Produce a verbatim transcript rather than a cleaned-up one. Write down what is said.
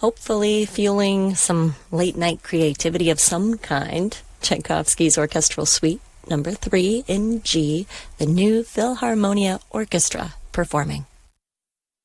hopefully fueling some late-night creativity of some kind. Tchaikovsky's Orchestral Suite Number three in G, the new Philharmonia Orchestra performing.